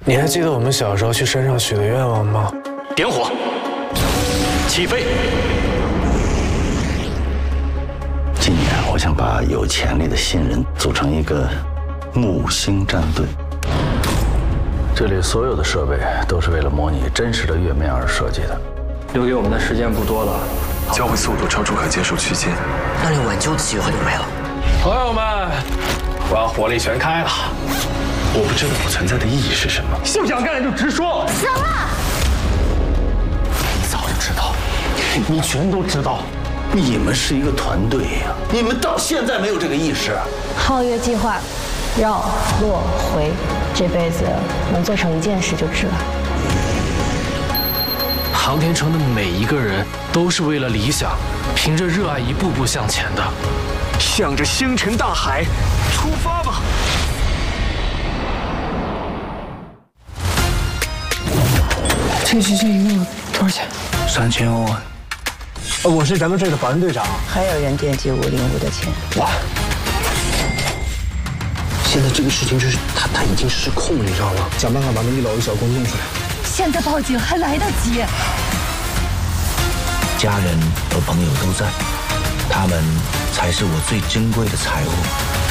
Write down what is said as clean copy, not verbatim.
你还记得我们小时候去山上许的愿望吗？ 点火，起飞。 今年我想把有潜力的新人组成一个木星战队。这里所有的设备都是为了模拟真实的月面而设计的。 留给我们的时间不多了， 交会速度超出可接受区间， 那连挽救的机会都没了。 朋友们，我要火力全开了。 我不知道我存在的意义是什么。 不想干就直说。 行了， 你早就知道，你全都知道。你们是一个团队呀，你们到现在没有这个意识。 皓月计划，绕落回，这辈子能做成一件事就值了。 航天城的每一个人都是为了理想，凭着热爱一步步向前的。 向着星辰大海出发吧！ 这期这一路多少钱 ？3000欧啊！ 我是咱们这儿的保安队长。 还有人惦记505的钱。 哇！ 现在这个事情就是他已经失控了，你知道吗？想办法把那1楼1小公弄出来。 现在报警还来得及。 家人和朋友都在，他们才是我最珍贵的财物。